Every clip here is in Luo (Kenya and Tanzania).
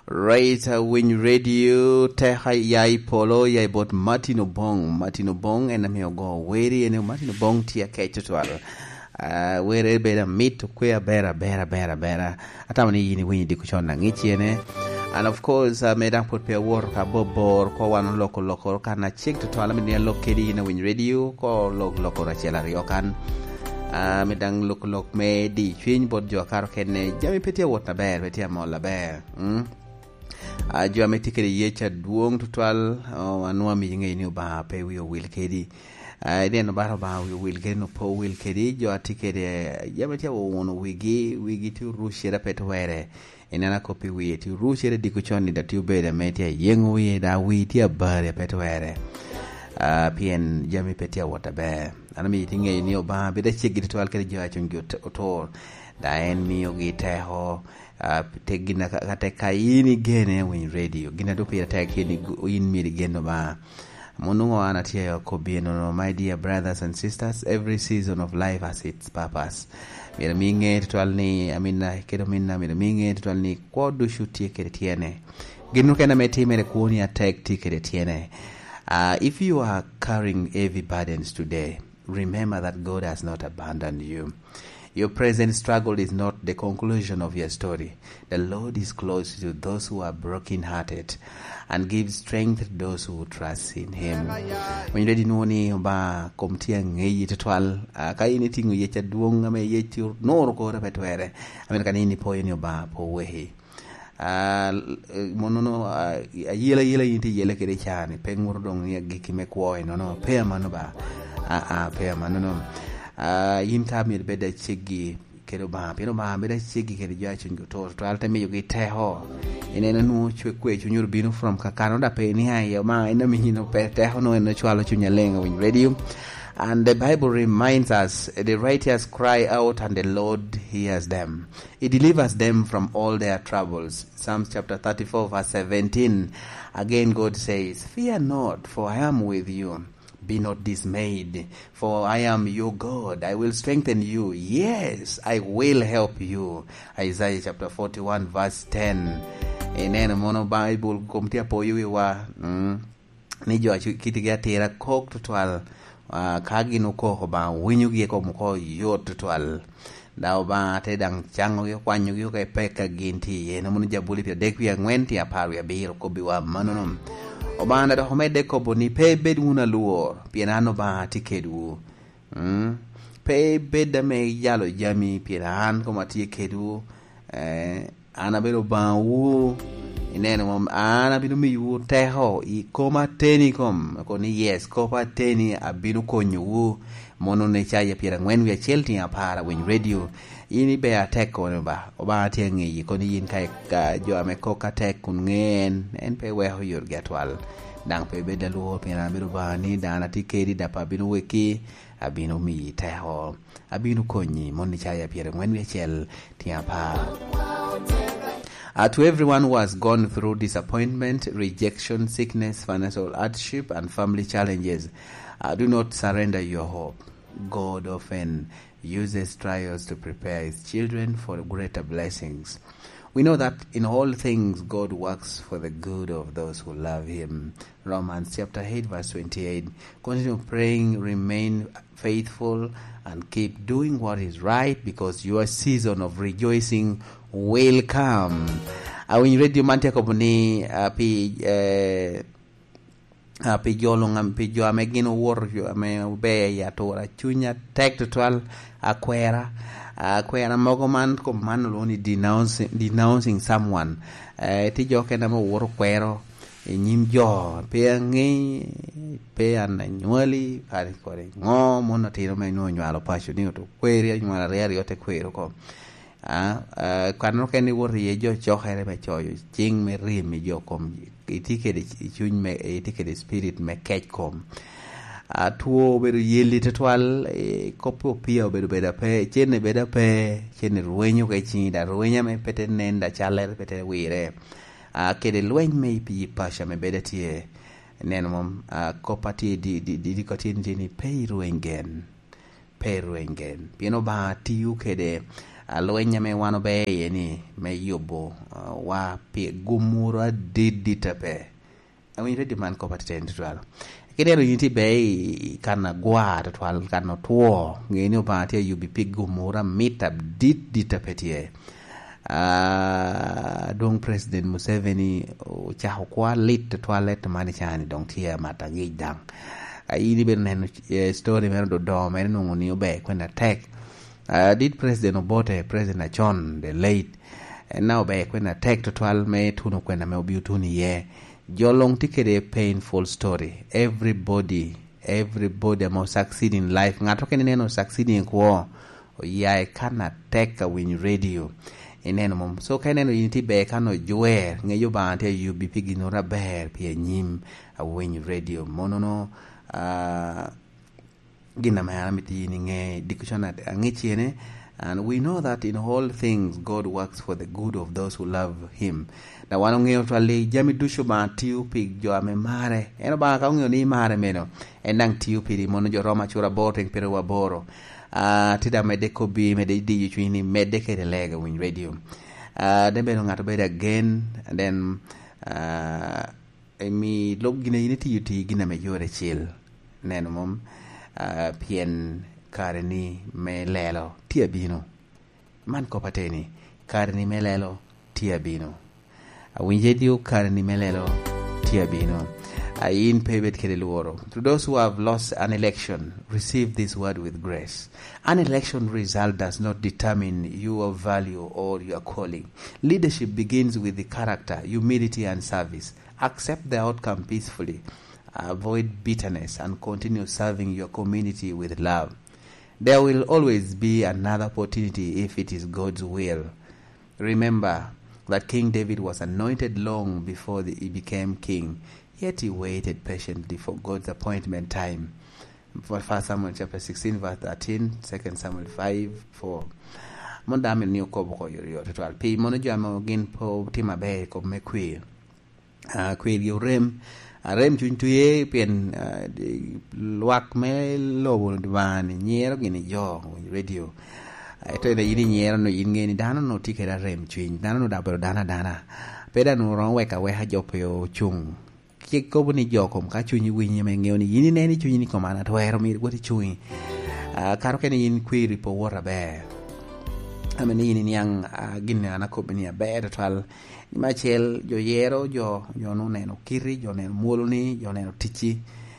Right, Win Radio, Teha Yai Polo, Yai bot Martin Obong, and I'm go weary and Martin Obong tia Kaitual. Where better meet to queer better. Atamani in Winnie Dikuchon Nangichiene. And of course, made up put pair work a bob call one local can I check to Talamania locally in Win Radio, call local Rachela Ryokan. Medang look me di change bot Joakar Kene, Jammy Petia water bear, Petia Mola bear. Geometrically yecha duong to 12 anua mi ngai ni ba pe wi will kedi then ba we will get no po will kedi jo atikede geometry wono wigi to rushera pet were enana copy we to rushera dikuchoni that you better metia yengu we da we tia bare pet were pien jami petia water bear anami tingai ni ba be da chigi to alkedi jo achungi to da en mi ogi teho tegina kate kaini gene Win Radio gina do pia takini in mi geno ba monungo anatia ko bieno my dear brothers and sisters. Every season of life has its purpose. Mira minge twalni amina kedo minna mira minge twalni ko do shuti keretiene ginu kana meti mere kuoni attack tikeretiene. If you are carrying heavy burdens today, remember that God has not abandoned you. Your present struggle is not the conclusion of your story. The Lord is close to those who are broken-hearted and gives strength to those who trust in Him. When you ready noni ba komtia ngeyi tetwal kaini tingu yecha duong ame yechi noro ko repetwere amen kanini po yoni ba po wehi monono yela yinti yela kere chani pengur dong ya gikime kwoi no pe mano ba pe mano yin ka mi beda chigi kedo ba pero ba beda chigi kedo ja chungu to alta mi yogi teho enena nu chwe chunyur binu from kakano da pe ni ya ma ina mi hino pe teho no eno chwalo chunya lenga Win Radio. And the Bible reminds us the righteous cry out and the Lord hears them. He delivers them from all their troubles. Psalms chapter 34 verse 17. Again God says, "Fear not, for I am with you. Be not dismayed, for I am your God. I will strengthen you. Yes, I will help you." Isaiah chapter 41 verse 10. Enene mono Bible kumtia po yuwa nijo kitiga tera kok tutwal kagi no ko ba winyu gi ko mo yot tutwal daw ba te dang chango yo kwanyu yo kai peka ginti ye no mun jabuli pe dek wi ngwenti aparu ya bir ko biwa manonom obanda do homede ko boni pe beduna luo pienano ba tikedu pe bedame yalo jami pienan ko mati kedu ana bero ba wu inene mom ana binu mi wu teho I koma teni kom ko ni yes ko pa teni abinu konyu mono ne chaya piera ngwen wi chelti apara Win Radio ini be attack ko ba oba tengi ko ni yin kai ka jo ame ko ka tek kun ngen en pe we ho yor gatwal dang pe be dalu pe na biru ba ni dana tikedi da pa binu weki abinu mi teho abinu konyi moni chaya piera ngwen wi chel ti apara. To everyone who has gone through disappointment, rejection, sickness, financial hardship, and family challenges, do not surrender your hope. God often uses trials to prepare His children for greater blessings. We know that in all things God works for the good of those who love Him. Romans chapter 8 verse 28. Continue praying, remain faithful, and keep doing what is right, because your season of rejoicing will come. When you read your mantia company, pi jolongam pi jo amegino wor yo ame be ya to ra chunya tek to 12 akwera mogo man ko man loni denouncing someone ti jo ke na mo wor kwero nyim jo pe ngi pe an nyoli kare kore ngo mono tiro me no nywalo pasho ni to kweri nywala re yo te kwero ko kwano ke ni wor ye jo chohere me choyo ching me ri mi jo kom itikede chuny me itikede spirit me kech kom tuo bedo yeli tetwal kopo pia bedo beda pe chene beda pe chene ruenyo ke chinda ruenya me pete nenda chaler pete wire kede lueny me pi pasha me beda tie neno mom kopati di kotin jini pe ruengen pieno ba tiu kede alwenya me wano be ni me yobo wa pi gumura didita pe awin redi man ko paten twalo kidero yinti be kana gwa twal kana tuo ngeni opati yubi pi gumura meetup didita petie dong President Museveni chaho kwa lit toilet mani chani dong tia mata gidang ini ben nen story mer do mer no ni obe kwenda tech did President Obote President Achon the late and now be kwenda tech to 12 me tuno kwenda me obiutuni ye jolong tikere painful story everybody must succeed in life ngato keneno succeeding kwa yae kana tech win radio ineno mom so kaneno yinti be kano juer ngeyo bante yubi pigino raber pie nyim win radio monono gina mayara miti nge dikushana angichiene and we know that in all things God works for the good of those who love him na wanongeo twali jami dusho ba tiu pig jo ame mare eno ba ka ngeo ni mare meno enang tiu piri mono jo Roma chura boring pero waboro tida medeko bi mede di chwini medeke de lega win radio then be ngato be again and then mi log gina yiniti yuti gina me jore chill neno mom pien kareni me lelo tia bino man ko pateni kareni me lelo tia bino winjedio kareni me lelo tia bino in pebet kede luoro. To those who have lost an election, receive this word with grace. An election result does not determine your value or your calling. Leadership begins with the character, humility and service. Accept the outcome peacefully. Avoid bitterness and continue serving your community with love. There will always be another opportunity if it is God's will. Remember that King David was anointed long before he became king. Yet he waited patiently for God's appointment time. For 1 Samuel chapter 16 verse 13, 2 Samuel 5:4. Mondame ni okobo ko yori total. Pi mono jamo gin po tima be ko me kwi. Kwi yo rem chuntuye pien luak me lobo divani nyero gini jo radio. Ito ina yini nyero no yingeni dana no tikera rem chwin. Dana no dabero dana. Peda no ron weka weha jopo yo chung. Ko boni jokom ka chunyi winyi me ngeo ni yini neni chunyi ni komana to hero mi goti chunyi karo kene yin kwiri po wora be amene yini nyang ginne ana ko beni be total ni machel jo yero jo no neno kiri jo neno moloni jo neno tichi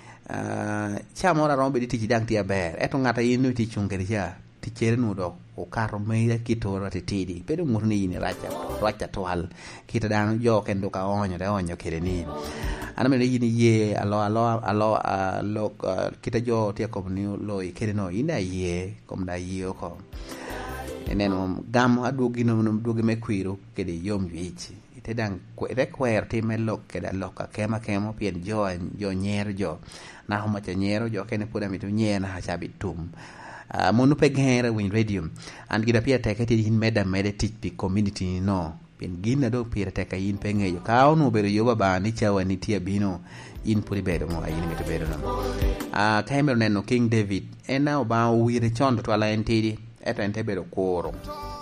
chamora rombe di tichi dang tia ber eto ngata yin ti chungeri cha tichere nudo o karo meira kitoro titidi pero ngurni yini racha toal kita dang jo kendo ka onyo kere ni ana me yini ye alo kita jo tia kom ni lo kere no ina ye kom da ye ko eneno gam adugi no dugi me kwiro kede yom yichi ite dang kwer ti me lok keda loka kema pien jo nyer jo na ho ma nyero jo kene puda mitu nyena ha chabitum monu peghere win radio and gida pia tekati hin meda teach the community no pen gina do pia teka yin pengeyo ka onu bere yoba ba ni chawa ni tia bino in puri bere mo ayin meto bere no kaimero neno King David ena ba wire chondo to ala entidi eto ente bere koro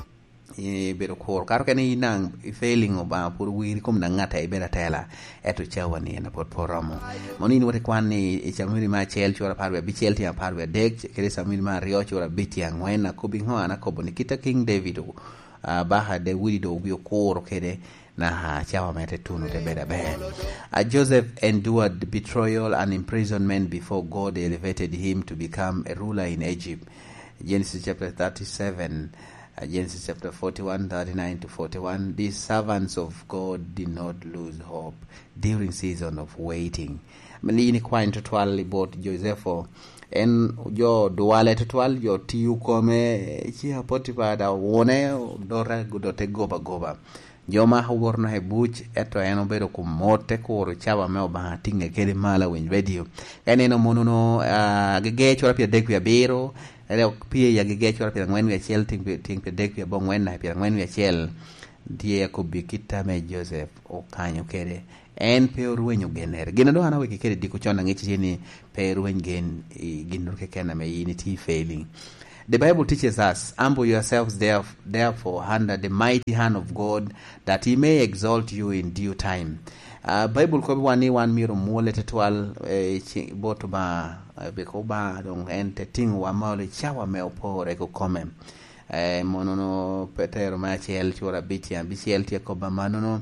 karo kene inang failing oba pur wiri kom na ngata e bera tela eto chawa ni na poramo monini wote kwani e chamiri ma chel chora parwe bichel ti parwe dek kere samiri ma rio chora biti angwena ko bingo ana ko boni kita King David baha de wiri do bio koro kede na ha chawa mete tunu te beda be Joseph endured betrayal and imprisonment before God elevated him to become a ruler in Egypt. Genesis chapter 37, Genesis chapter 41, 39 to 41. These servants of God did not lose hope during season of waiting. Mani kwa intotwal about Josepho en jo duale totwal jo tiu kome chia Potiphar da wone dora gudote goba joma hworno he buch eto eno bedo kumote koro chawa me oba tinge kede mala win radio eneno monuno gege chora pia dekwi abiro ele pia ya gege chora pia ngwen wi chel ting pia dekwi bo ngwen na pia ngwen wi chel die ko bikita me Joseph o kanyo kede en pe ruwenyo genere gina do ana we kede diko chona ngichi ni pe ruwen gen ginur ke kana me yini ti failing The Bible teaches us, humble yourselves therefore under the mighty hand of God, that he may exalt you in due time. Bible ko wani wan miro mole tetwal boto ba be ko ba dong ente ting wa mole chawa me opore ko come monono Petero ma chel chora bichiel tie ko ba manono.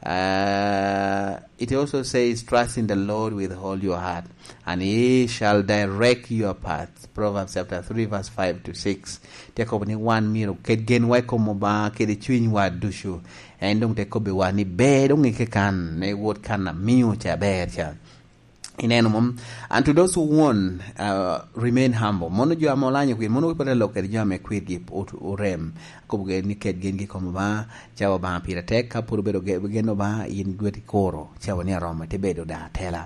It also says, trust in the Lord with all your heart, and he shall direct your paths. Proverbs chapter 3 verse 5 to 6. Take ni one miro ket gen wa ko mo ba ke de chwin wa dushu endong te ko be wa ni be dong ke kan ne wot kan na miu cha ber cha. And to those who won, remain humble. Mono jo amolanyo kwi mono pala loker jo ame kwit gi urem ko ge ni ket gen gi ko ba chawa ba pira tek ka puru bedo ge no ba in dueti koro chawa ni aroma te bedo da tela.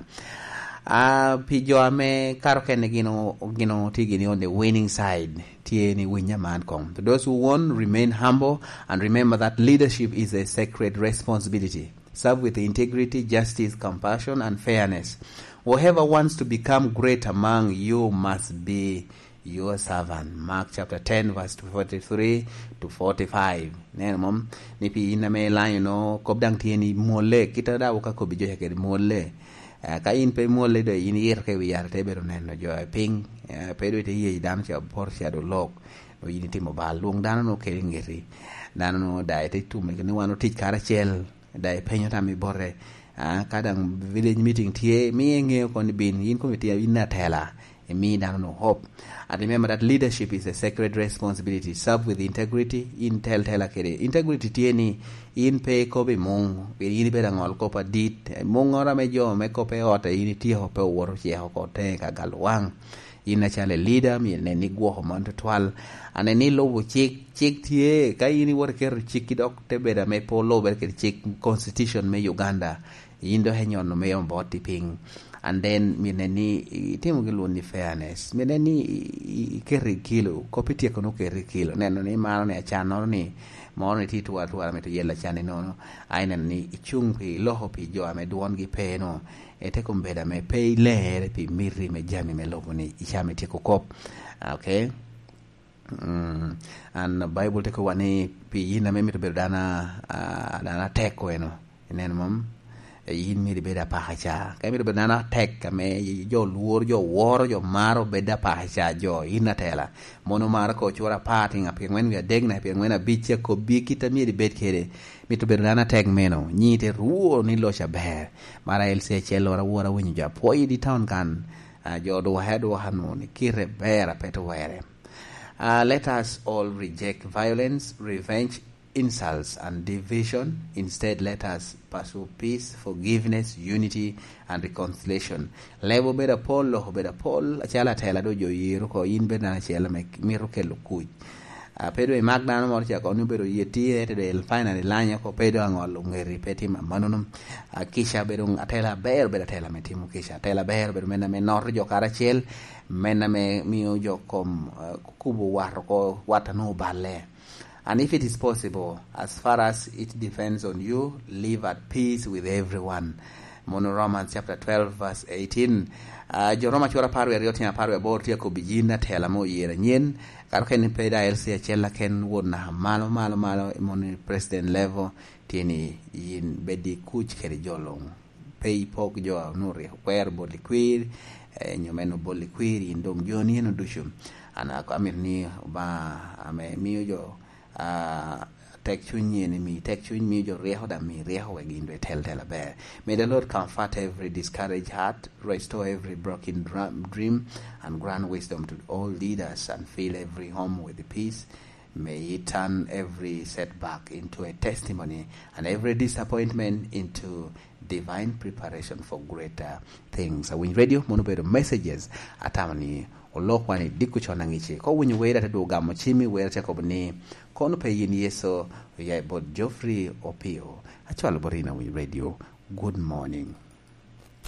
Pijo ame karo kene gino tigini on the winning side. Tieni winya man kong. To those who won, remain humble and remember that leadership is a sacred responsibility. Serve with integrity, justice, compassion, and fairness. Whoever wants to become great among you must be your servant. Mark chapter 10 verse 43 to 45. Nenmom nipi iname line no kobdang tieni mole kita da uka ko bijo ke mole. Ka in pe mole do in yer ke wi yar te bero nen no jo ping pe do te yi dam cha por cha do lok no yin ti mo ba luong dan no ke ngeri dan no dai te tu me ni wano tik kara chel dai penyo tami bore. Kadang village meeting tie mi nge ko ni bin yin committee in na tela me down no hope. And remember that leadership is a sacred responsibility. Serve with integrity in tela kere integrity tieni in pe ko be mong be yin be ngol ko pa dit mong ora me jo me ko pe ota yin ti ho pe wor che ho ko te ka galwang in na chale leader mi ne ni go ho man to twal ane ni lobo chik tie ka yin wor ker chik dok te be da me po lo ber ker chik constitution me Uganda indo henyon no me on body ping. And then mineni timu gilu ni fairness mineni kerri kilo kopiti ko no kerri kilo neno ni mano ne chano ni mo ni titu atu ala meto yella chane no aina ni chung pi loho pi jo ame duon gi pe no ete ko mbeda me pe le pi mirri me jami me lobo ni ichame ti ko kop. Okay. And Bible te ko wani pi yina me mito berdana dana teko eno neno mom yin mi beda pahacha kami beda tek kame jo luor jo wor jo maro beda pahacha jo inatela mono mara ko chora party ngapi ngwen wi degna pe ngwen biche ko bikita mi bet kere mi to beda tek meno nyite ruo ni lo shaber mara else chelo ra wora winyo ja poi di town kan jo do hedo hanoni kire bera peto were. Let us all reject violence, revenge, insults and division. Instead, let us pursue peace, forgiveness, unity, and reconciliation. Lebo beda pol, loho beda pol. Achala tela do jo yiru ko in beda na chela miru ke lukuj. Pedo e magdano mor cha ko ni bedo yeti ete del finally lanya ko pedo angol ngeri peti manonum. Kisha bedo atela ber beda tela metimu kisha tela ber bedo mena me nor jo karachel mena me miyo jo kom kubu war ko watano balle. And if it is possible, as far as it depends on you, live at peace with everyone. Mono Romans chapter 12 verse 18. Jo Roma chora parwe rioti na parwe bor tia ko bijina tela mo yere nyen. Karo ken peda elsi chela ken wona malo mon president level tieni yin bedi kuch keri jolong. Pei pok jo nuri kwer boli kwir nyomeno boli kwir indong joni no dushum. Ana ko amir ni ba ame miyo jo tek chunye ni mi tek chunye mi jo reho da mi reho again we tell bear. May the Lord comfort every discouraged heart, restore every broken dream, and grant wisdom to all leaders, and fill every home with peace. May He turn every setback into a testimony, and every disappointment into divine preparation for greater things. So when radio mono messages atamani olokwani diku chona ngichi ko winyo wera te do gamo chimi wera te ko ni kono pe yin yeso ya bod Geoffrey Opio achwalo borina wi radio. Good morning.